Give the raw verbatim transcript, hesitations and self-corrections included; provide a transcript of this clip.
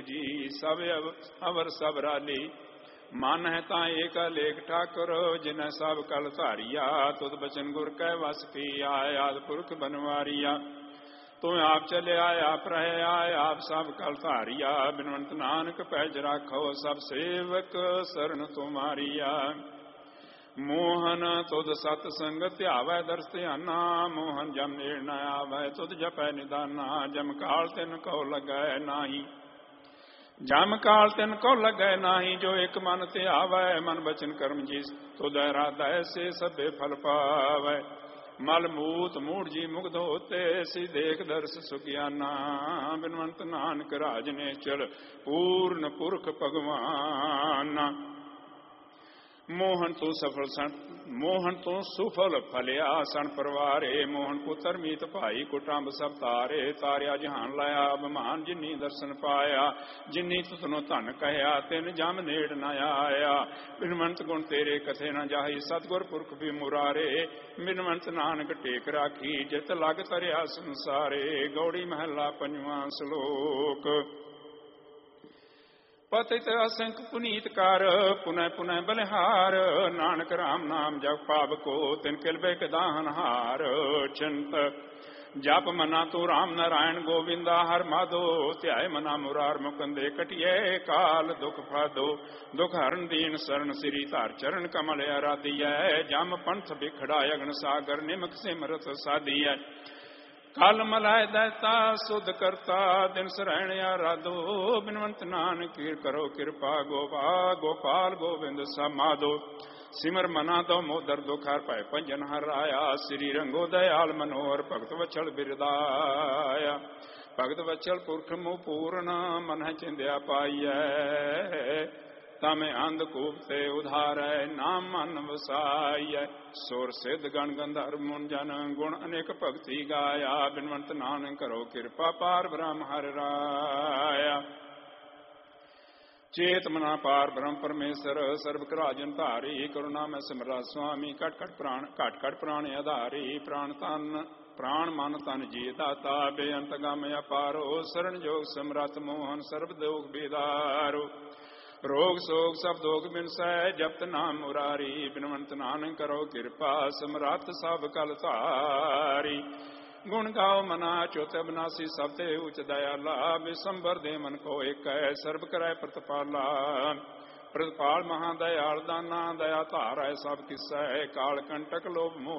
ਜੀ ਸਭ ਅਵਰ ਸਭ ਰਾਲੀ। ਮਨ ਹੈ ਤਾਂ ਏਕ ਲੇਖ ਠਾਕੁਰ ਜਿਨੈ ਸਭ ਕਲ ਧਾਰੀਆ। ਤੁਧ ਬਚਨ ਗੁਰ ਕੈ ਵਸ ਪੀਆ ਆਦ ਪੁਰਖ ਬਨਵਾਰੀਆ। ਤੂੰ ਆਪ ਚਲਿਆ ਆਪ ਰਹਿਆ ਆਪ ਸਭ ਕਲ ਧਾਰੀਆ। ਬਿਨਵੰਤ ਨਾਨਕ ਪੈਜ ਰਾਖੋ ਸਭ ਸੇਵਕ ਸਰਨ ਤੁਮਾਰੀਆ। ਮੋਹਨ ਤੁਧ ਸਤ ਸੰਗ ਧਿਆਵੈ ਦਰਸ ਧਿਆਨਾ। ਮੋਹਨ ਜਮ ਨੇੜ ਨ ਆਵੈ ਤੁਧ ਜਪੈ ਨਿਦਾਨਾ। ਜਮ ਕਾਲ ਤਿਨ ਕਉ ਲੱਗੈ ਨਾਹੀ ਜਮ ਕਾਲ ਤਿਨ ਕਉ ਲੱਗੈ ਨਾਹੀ। ਜੋ ਇਕ ਮਨ ਧਿਆਵੈ ਮਨ ਬਚਨ ਕਰਮ ਜੀ ਤੁਧ ਇਰਾਧੈ ਸੇ ਸਭੇ ਫਲ ਪਾਵੈ। ਮਲ ਮੂਤ ਮੂੜ ਜੀ ਮੁਗਧ ਹੋਤੇ ਸੀ ਦੇਖ ਦਰਸ ਸੁਗਿਆਨਾ। ਬਿਨਵੰਤ ਨਾਨਕ ਰਾਜ ਨੇ ਚਲ ਪੂਰਨ ਪੁਰਖ ਭਗਵਾਨਾ। ਮੋਹਨ ਤੂੰ ਸਫਲ ਸਣ ਮੋਹਨ ਤੂੰ ਸੁਫਲ ਫਲਿਆ ਸਣ ਪਰਵਾਰੇ। ਮੋਹਨ ਪੁੱਤਰ ਮੀਤ ਭਾਈ ਕੁਟੰਬ ਸਭ ਤਾਰੇ। ਤਾਰਿਆ ਜਹਾਨ ਲਾਇਆ ਅਭਿਮਾਨ ਜਿਨੀ ਦਰਸ਼ਨ ਪਾਇਆ। ਜਿਨੀ ਤੁਤਨੋ ਧਨ ਕਹਿਆ ਤਿਨ ਜਮ ਨੇੜ ਨ ਆਇਆ। ਬਿਨਵੰਤ ਗੁਣ ਤੇਰੇ ਕਥੇ ਨ ਜਾਹੀ ਸਤਿਗੁਰ ਪੁਰਖ ਵੀ ਮੁਰਾਰੇ। ਬਿਨਵੰਤ ਨਾਨਕ ਟੇਕ ਰਾਖੀ ਜਿਤ ਲਗ ਤਰਿਆ ਸੰਸਾਰੇ। ਗੌੜੀ ਮਹਲਾ ਪੰਜਵਾਂ ਸ਼ਲੋਕ। ਪਤਿਤ ਅਸੰਖ ਪੁਨੀਤ ਕਰ ਪੁਨੈ ਪੁਨੈ ਬਲਿਹਾਰ। ਨਾਨਕ ਰਾਮ ਨਾਮ ਜਪ ਪਾਵ ਕੋ ਤਿਨ ਕਿਲਬੇ ਕਦਾਹਨ ਹਾਰ। ਚਿੰਤ ਜਪ ਮਨਾ ਤੂੰ ਰਾਮ ਨਾਰਾਇਣ ਗੋਵਿੰਦਾ ਹਰ ਮਾਧੋ। ਧਿਆਏ ਮਨਾ ਮੁਰਾਰ ਮੁਕੰਦੇ ਕਟਿਏ ਕਾਲ ਦੁਖ ਫਾਦੋ। ਦੁਖ ਹਰਨ ਦੀਨ ਸਰਨ ਸ੍ਰੀ ਧਾਰ ਚਰਨ ਕਮਲ ਅਰਾਧੀਐ। ਜਮ ਪੰਥ ਬਿਖੜਾ ਅਗਨ ਸਾਗਰ ਨਿਮਕ ਸਿਮਰਤ ਸਾਧੀਐ। ਕਲ ਮਲਾਇ ਦੈਤਾ ਸੁਧ ਕਰਤਾ ਦਿਨ ਸਰੈਣ ਆਰਾਧੋ। ਬਿਨਵੰਤ ਨਾਨਕ ਕਰੋ ਕਿਰਪਾ ਗੋਪਾ ਗੋਪਾਲ ਗੋਬਿੰਦ ਸਮਾਧੋ। ਸਿਮਰ ਮਨਾ ਤੋ ਮੋਦਰ ਦੁਖ ਹਰ ਭੈ ਭੰਜਨ ਹਰ ਰਾਇਆ। ਸ੍ਰੀ ਰੰਗੋ ਦਇਆਲ ਮਨੋਹਰ ਭਗਤ ਵਛਲ ਬਿਰਦਾਇਆ। ਭਗਤ ਵਛਲ ਪੁਰਖ ਮੋਹ ਪੂਰਨ ਮਨ ਹੈ ਚਿੰਦਿਆ ਪਾਈਐ। ਤਮੇ ਅੰਧਕੂਪ ਤੇ ਉਧਾਰੈ ਨਾਮ ਮਨ ਵਸਾਈਐ। ਸੁਰ ਸਿੱਧ ਗਣ ਗੰਧਰਵ ਮੁਨ ਜਨ ਗੁਣ ਅਨੇਕ ਭਗਤੀ ਗਾਇਆ। ਬਿਨਵੰਤ ਨਾਨਕ ਕਰੋ ਕਿਰਪਾ ਪਾਰ ਬ੍ਰਹਮ ਹਰਿ ਰਾਇਆ। ਚੇਤ ਮਨਾ ਪਾਰ ਬ੍ਰਹਮ ਪਰਮੇਸ਼ਰ ਸਰਬ ਕਰਾਜਨ ਧਾਰੀ। ਕਰੁਣਾ ਮੈਂ ਸਿਮਰਾ ਸੁਆਮੀ ਘਟ ਘਟ ਪ੍ਰਾਣ ਘਟ ਘਟ ਪ੍ਰਾਣ ਆਧਾਰੀ। ਪ੍ਰਾਣ ਤਨ ਪ੍ਰਾਣ ਮਨ ਤਨ ਜੀ ਦਾਤਾ ਬੇਅੰਤ ਗਮ ਅਪਾਰੋ। ਸਰਣ ਜੋਗ ਸਮਰੱਥ ਮੋਹਨ ਸਰਬ ਦੋਗ ਬੇਦਾਰੋ। ਰੋਗ ਸੋਗ ਸਭ ਦੋਗ ਬਿਨਸੈ ਜਪਤ ਨਾਮ ਮੁਰਾਰੀ। ਬਿਨਵੰਤ ਨਾਨਕ ਕਰੋ ਕਿਰਪਾ ਸਮਰੱਥ ਸਭ ਕਲ ਧਾਰੀ। ਗੁਣ ਗਾਓ ਮਨਾ ਚੁਤ ਅਬਨਾਸੀ ਸਭ ਤੇ ਉਚ ਦਇਆਲਾ। ਬਿਸੰਬਰ ਦੇ ਮਨ ਕੋ ਏਕੈ ਸਰਬ ਕਰੈ ਪ੍ਰਤਪਾਲਾ। ਪ੍ਰਤਪਾਲ ਮਹਾ ਦਇਆਲ ਦਾਨਾ ਦਇਆ ਧਾਰੈ ਸਭ ਕਿਸੈ। ਕਾਲ ਕੰਟਕ ਲੋਭ ਮੋਹ